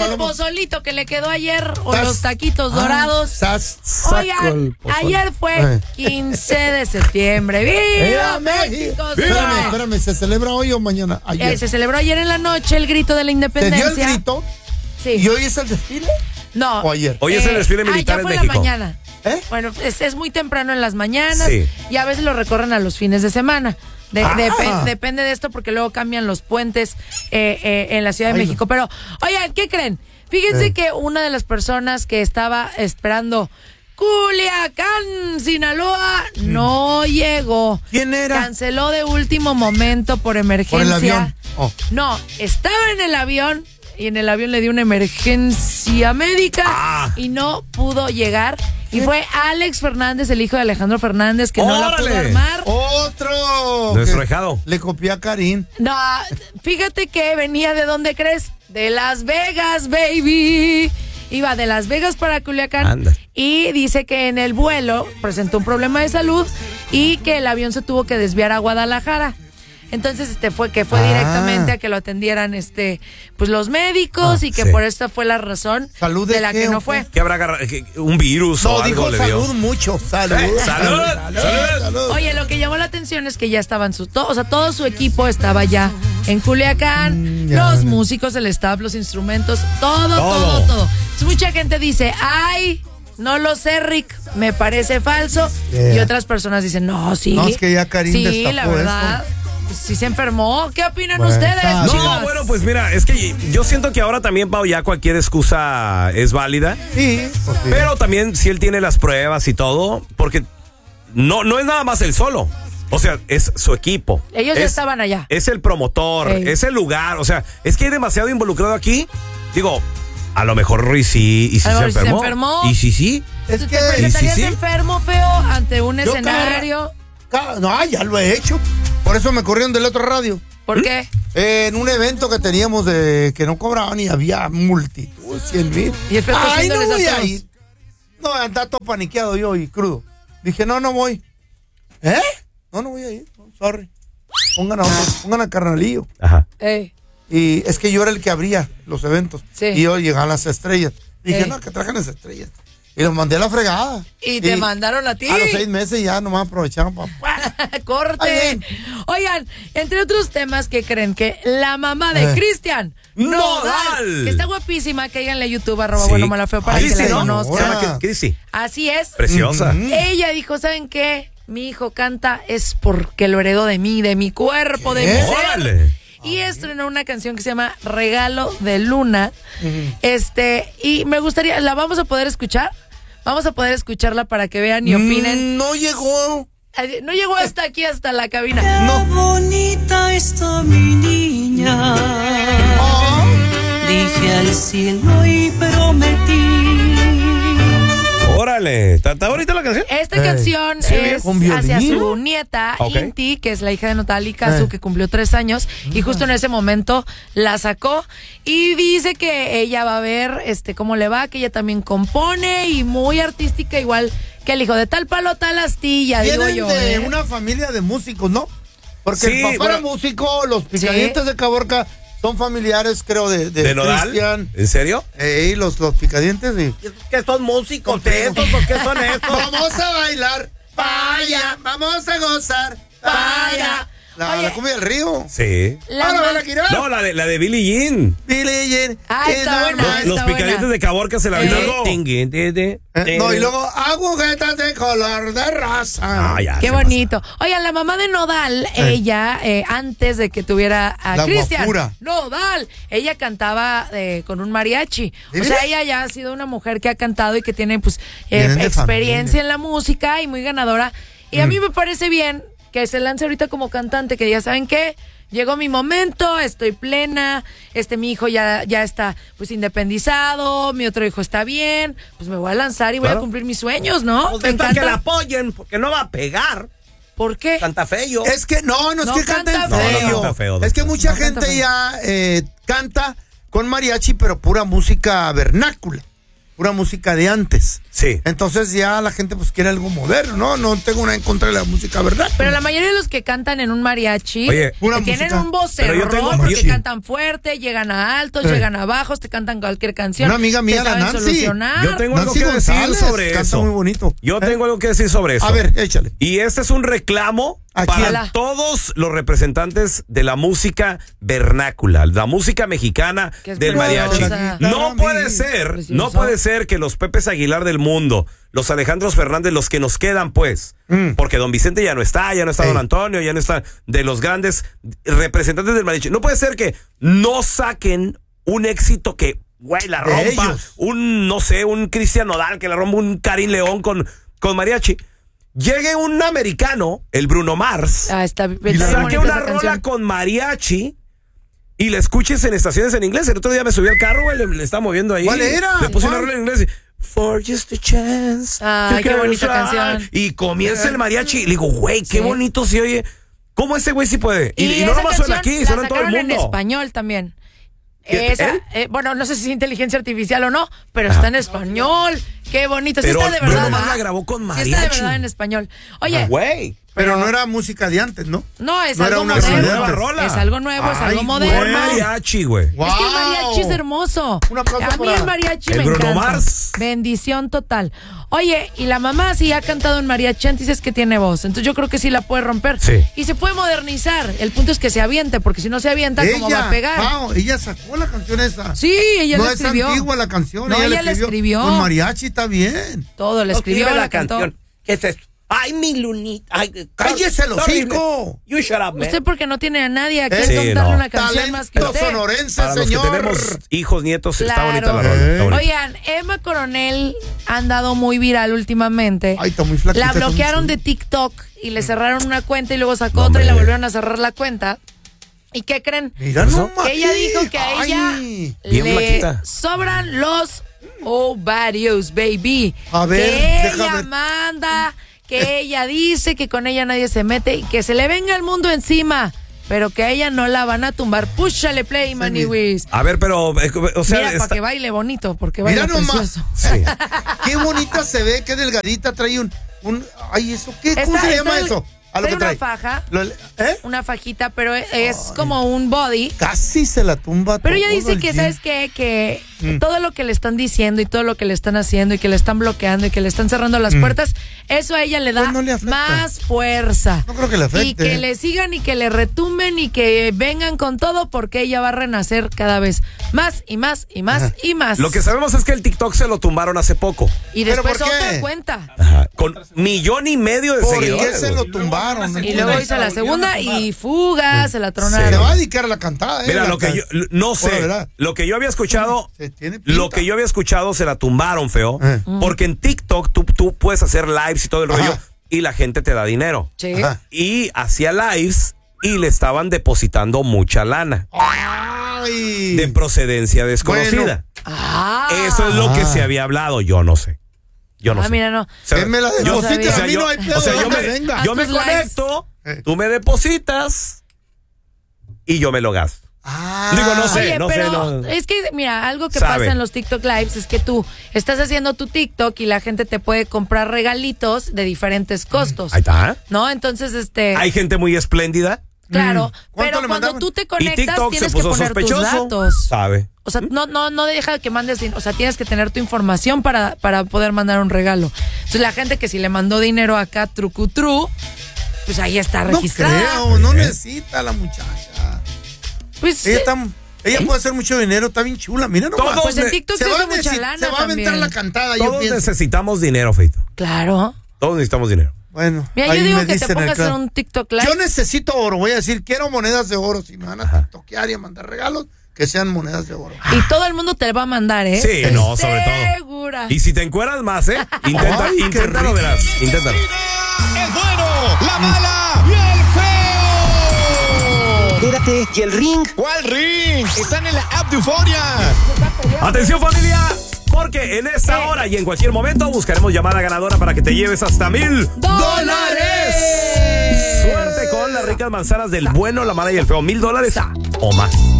el pozolito que le quedó ayer o los taquitos dorados. Oigan, ayer fue 15 de septiembre. ¡Viva México! Espérame, ¿se celebra hoy o mañana? Ayer. Se celebró ayer en la noche el grito de la independencia. ¿Te dio el grito? Sí. ¿Y hoy es el desfile? No. ¿O ayer? Hoy es el desfile militar en México. Ya fue en la mañana. Bueno, es muy temprano en las mañanas y a veces lo recorren a los fines de semana. Depende de esto porque luego cambian los puentes en la Ciudad de México. Pero, oigan, ¿qué creen? Fíjense que una de las personas que estaba esperando Culiacán, Sinaloa, no llegó. ¿Quién era? Canceló de último momento por emergencia. ¿Por el avión? No, estaba en el avión y en el avión le dio una emergencia médica y no pudo llegar. Y fue Alex Fernández, el hijo de Alejandro Fernández, que no la pudo armar. ¡Otro! Nuestro ahijado. Le copié a Karim. No, fíjate que venía ¿de dónde crees? De Las Vegas, baby. Iba de Las Vegas para Culiacán. Anda. Y dice que en el vuelo presentó un problema de salud y que el avión se tuvo que desviar a Guadalajara. Entonces fue directamente a que lo atendieran pues los médicos y que por esta fue la razón ¿Salud de la que no fue. ¿Que habrá un virus o algo le dio? Salud mucho. Salud. Oye, lo que llamó la atención es que ya estaban todo su equipo estaba ya en Culiacán, los músicos, el staff, los instrumentos, todo. Entonces, mucha gente dice, ay, no lo sé, Rick, me parece falso. Y otras personas dicen, no, sí. No, es que ya Karim destapó la verdad. eso. Sí se enfermó. ¿Qué opinan ustedes? No, bueno, pues mira, es que yo siento que ahora también, Pau, ya cualquier excusa es válida. Sí. Pero también si él tiene las pruebas y todo, porque no es nada más él solo. O sea, es su equipo. Ellos ya estaban allá. Es el promotor, es el lugar. O sea, es que hay demasiado involucrado aquí. Digo, a lo mejor Ruiz sí se enfermó. Y sí. Es que ¿te presentarías enfermo, feo, ante un escenario? No, ya lo he hecho. Por eso me corrieron del otro radio. ¿Por qué? En un evento que teníamos que no cobraban y había multitud, 100,000. Y el feo no voy a ir. No, andaba todo paniqueado yo y crudo. Dije, no voy. No voy a ir. Sorry. Pongan a Carnalillo. Ajá. Y es que yo era el que abría los eventos. Sí. Y yo llegaban las estrellas. Dije, no, que trajen las estrellas. Y los mandé a la fregada. Y te mandaron a ti. A los 6 meses ya nomás aprovecharon para... ¡Corte! Oigan, entre otros temas, que creen que la mamá de Cristian Nodal, que está guapísima, que díganle a YouTube, @buenomalafeo para que la conozcan. Cristi. Así es. Preciosa. Ella dijo, ¿saben qué? Mi hijo canta es porque lo heredó de mí, de mi cuerpo, de mi ser. ¡Órale! Y estrenó una canción que se llama Regalo de Luna. Y me gustaría, ¿la vamos a poder escuchar? Vamos a poder escucharla para que vean y opinen. No llegó. No llegó hasta aquí, hasta la cabina. Qué bonita está mi niña. Dije al cielo y prometí. Órale, ¿está bonita la canción? Esta canción es hacia su nieta, Inti, que es la hija de Nodal y Casu, que cumplió 3 años, y justo en ese momento la sacó, y dice que ella va a ver cómo le va, que ella también compone, y muy artística, igual que el hijo de tal palo, tal astilla, digo yo. De una familia de músicos, ¿no? Porque el papá era músico, los Picadientes de Caborca son familiares, creo, de Nodal. Cristian. ¿En serio? Los Picadientes. ¿Qué son músicos esos o qué son estos? Vamos a bailar, vaya, vamos a gozar, vaya. La cumbia del río. Sí. No, la de Billie Jean. Billie Jean. Está buena. Los Picadientes de Caborca se la aventaron. No, y luego agujetas de color de rosa. Qué bonito. Oigan, la mamá de Nodal, ella, antes de que tuviera a Cristian Nodal, ella cantaba con un mariachi. O sea, ella ya ha sido una mujer que ha cantado y que tiene pues experiencia en la música y muy ganadora. Y a mí me parece bien que se lance ahorita como cantante, que ya saben qué, llegó mi momento, estoy plena, mi hijo ya está pues independizado, mi otro hijo está bien, pues me voy a lanzar y voy a cumplir mis sueños, ¿no? Pues me encanta que la apoyen, porque no va a pegar. ¿Por qué? Canta feo. Es que no es que canta feo. No canta feo. Es que mucha gente ya canta con mariachi, pero pura música vernácula. pura música de antes. Sí. Entonces ya la gente pues quiere algo moderno, ¿no? No tengo nada en contra de la música, ¿verdad? Pero la mayoría de los que cantan en un mariachi tienen un vocerrón porque cantan fuerte, llegan a altos, llegan a bajos, te cantan cualquier canción. Una amiga mía, la Nancy. Yo tengo algo que decir sobre eso. Canta muy bonito. Yo tengo algo que decir sobre eso. A ver, échale. Y este es un reclamo para todos los representantes de la música vernácula, la música mexicana del mariachi. No puede ser que los Pepes Aguilar del mundo, los Alejandros Fernández, los que nos quedan, pues, porque don Vicente ya no está don Antonio, ya no está, de los grandes representantes del mariachi. No puede ser que no saquen un éxito que, güey, la rompa, un Cristian Nodal, que la rompa, un Karim León con mariachi. Llegue un americano, el Bruno Mars, y saque una rola con mariachi y la escuches en estaciones en inglés. El otro día me subí al carro, güey, le estaba moviendo ahí. ¿Cuál era? Le puse una rola en inglés. For just a chance. Ay, qué bonita canción. Y comienza el mariachi y le digo, güey, qué bonito se oye. ¿Cómo ese güey sí puede? Y no nomás suena aquí, suena en todo el mundo. En español también. Bueno, no sé si es inteligencia artificial o no, pero está en español. Qué bonito. Pero sí está de verdad. Bruno la grabó con mariachi. Sí está de verdad en español. Oye, güey. Pero no era música de antes, ¿no? No, es algo nuevo. Es algo nuevo, es algo moderno. Con mariachi, güey. Wow. Es que el mariachi es hermoso. A mí el mariachi me encanta. Bruno Mars. Bendición total. Oye, y la mamá sí ha cantado en mariachi antes, es que tiene voz. Entonces yo creo que sí la puede romper. Sí. Y se puede modernizar. El punto es que se aviente, porque si no se avienta, ¿cómo va a pegar? Ella sacó la canción esa. Sí, ella la escribió. No es antigua la canción. No, ella la escribió. Con mariachi está bien. Todo, la escribió, la canción. ¿Qué es esto? Ay, mi lunita. Ay, ¡cállese el hocico! You shut up, man. Usted porque no tiene a nadie a quien contarle una canción más que usted. Sonorense, para señor. Los que tenemos hijos, nietos, está bonita la rola. Oigan, Emma Coronel ha andado muy viral últimamente. Ay, está muy flaquita. La bloquearon de TikTok y le cerraron una cuenta y luego sacó otra y la volvieron a cerrar la cuenta. ¿Y qué creen? Mira, que ella dijo que a ella le sobran los ovarios, baby. A ver, que ella manda, que ella dice que con ella nadie se mete y que se le venga el mundo encima, pero que a ella no la van a tumbar. Púchale play, Maniwis. A ver, pero, o sea... Mira, para que baile bonito, porque baila precioso. Sí. Qué bonita se ve, qué delgadita, trae un ay, ¿eso qué? ¿Cómo se llama eso? Trae una faja, una fajita, pero es como un body. Casi se la tumba. Pero ella dice que, ¿sabes qué? Que todo lo que le están diciendo y todo lo que le están haciendo y que le están bloqueando y que le están cerrando las puertas, eso a ella le da más fuerza. No creo que le afecte. Y que le sigan y que le retumben y que vengan con todo porque ella va a renacer cada vez más y más y más y más. Lo que sabemos es que el TikTok se lo tumbaron hace poco. Y después otra cuenta. Con 1.5 millones de seguidores. ¿Por qué se lo tumbaron? Y luego hizo la segunda y fuga, se la tronaron. Se va a dedicar a la cantada. Mira, lo que yo no sé, lo que yo había escuchado, se la tumbaron, feo, porque en TikTok tú puedes hacer lives y todo el rollo y la gente te da dinero. Sí. Y hacía lives y le estaban depositando mucha lana. Ay. De procedencia desconocida. Bueno. Eso es lo que se había hablado, yo no sé. Yo no sé. Mira, no. Me la depositas, a mí no hay pedo. Yo me conecto, tú me depositas y yo me lo gasto. Digo, no sé, oye, no pero sé. No. Es que, mira, algo que pasa en los TikTok Lives es que tú estás haciendo tu TikTok y la gente te puede comprar regalitos de diferentes costos. Ahí está. ¿No? Entonces, hay gente muy espléndida. Claro, pero cuando tú te conectas tienes que poner tus datos. Sabe. O sea, no deja que mandes, o sea, tienes que tener tu información para poder mandar un regalo. Entonces la gente que si le mandó dinero acá trucutru, pues ahí está registrada. No necesita la muchacha. Pues ella puede hacer mucho dinero, está bien chula, mira nomás. Pues en TikTok se hace mucha lana. Se va a aventar la cantada. Todos necesitamos dinero, Feito. Claro. Todos necesitamos dinero. Bueno, mira, yo digo que te pongas a hacer un TikTok Live. Yo necesito oro, voy a decir, quiero monedas de oro. Si me van a tiktokear y a mandar regalos, que sean monedas de oro. Y todo el mundo te va a mandar, ¿eh? Sí, no, sobre todo. Segura. Y si te encueras más, inténtalo, verás. Inténtalo. El bueno, la mala y el feo. Espérate, ¿y el ring? ¿Cuál ring? Están en la app de Euforia. Atención, familia. Porque en esta hora y en cualquier momento buscaremos llamada ganadora para que te lleves hasta $1,000. Suerte con las ricas manzanas del bueno, la mala y el feo. $1,000 o más.